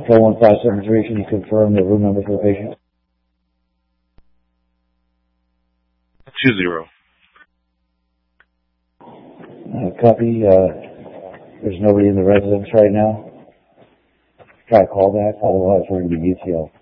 Control 1573, can you confirm the room number for the patient? 20. Copy. There's nobody in the residence right now. Try to call that, otherwise we're going to be UTL.